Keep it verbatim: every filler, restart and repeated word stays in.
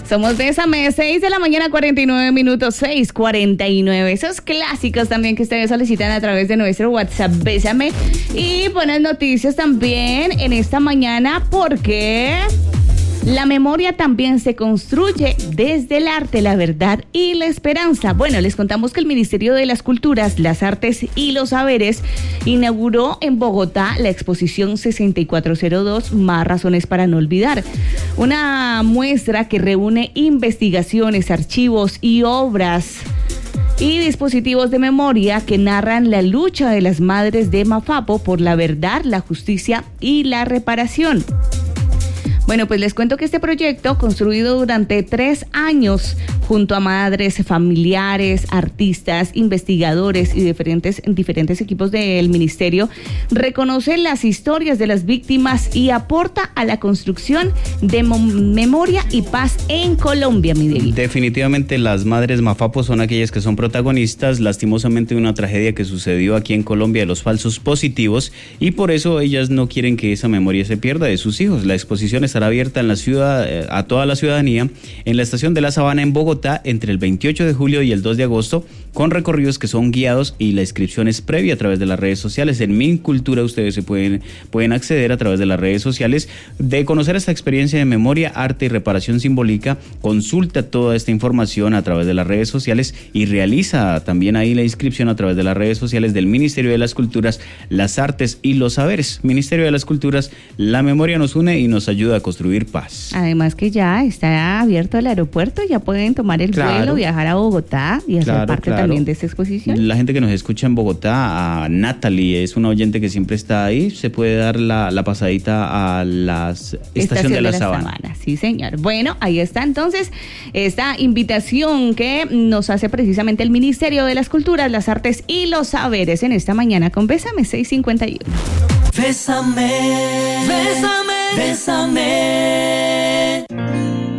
Somos Bésame, seis de la mañana, cuarenta y nueve minutos, seis cuarenta y nueve. Esos clásicos también que ustedes solicitan a través de nuestro WhatsApp, Bésame. Y buenas noticias también en esta mañana porque la memoria también se construye desde el arte, la verdad y la esperanza. Bueno, les contamos que el Ministerio de las Culturas, las Artes y los Saberes inauguró en Bogotá la exposición sesenta y cuatro cero dos, Más Razones para No Olvidar. Una muestra que reúne investigaciones, archivos y obras y dispositivos de memoria que narran la lucha de las madres de Mafapo por la verdad, la justicia y la reparación. Bueno, pues les cuento que este proyecto, construido durante tres años junto a madres, familiares, artistas, investigadores y diferentes, diferentes equipos del ministerio, reconoce las historias de las víctimas y aporta a la construcción de mo- memoria y paz en Colombia, Miguel. Definitivamente las madres Mafapo son aquellas que son protagonistas, lastimosamente, de una tragedia que sucedió aquí en Colombia de los falsos positivos, y por eso ellas no quieren que esa memoria se pierda de sus hijos. La exposición estará abierta en la ciudad, a toda la ciudadanía en la estación de La Sabana en Bogotá entre el veintiocho de julio y el dos de agosto, con recorridos que son guiados, y la inscripción es previa a través de las redes sociales. En Mincultura ustedes se pueden, pueden acceder a través de las redes sociales de conocer esta experiencia de memoria, arte y reparación simbólica. Consulta toda esta información a través de las redes sociales y realiza también ahí la inscripción a través de las redes sociales del Ministerio de las Culturas, las Artes y los Saberes. Ministerio de las Culturas, la memoria nos une y nos ayuda a construir paz. Además que ya está abierto el aeropuerto, ya pueden tomar el claro. vuelo, viajar a Bogotá y hacer claro, parte claro. también de esta exposición. La gente que nos escucha en Bogotá, a Natalie, es una oyente que siempre está ahí, se puede dar la, la pasadita a la estación, estación de la, de la Sabana. Sabana. Sí, señor. Bueno, ahí está entonces esta invitación que nos hace precisamente el Ministerio de las Culturas, las Artes y los Saberes en esta mañana con Bésame seis cincuenta y uno. Bésame, bésame, bésame.